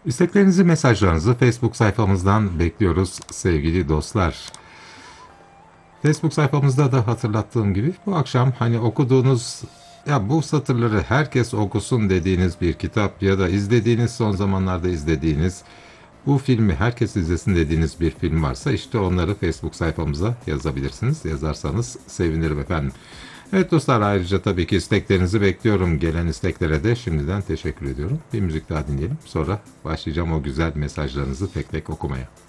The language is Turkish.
İsteklerinizi, mesajlarınızı Facebook sayfamızdan bekliyoruz sevgili dostlar. Facebook sayfamızda da hatırlattığım gibi bu akşam hani okuduğunuz, ya bu satırları herkes okusun dediğiniz bir kitap ya da izlediğiniz, son zamanlarda izlediğiniz, bu filmi herkes izlesin dediğiniz bir film varsa işte onları Facebook sayfamıza yazabilirsiniz. Yazarsanız sevinirim efendim. Evet dostlar, ayrıca tabii ki isteklerinizi bekliyorum. Gelen isteklere de şimdiden teşekkür ediyorum. Bir müzik daha dinleyelim. Sonra başlayacağım o güzel mesajlarınızı tek tek okumaya.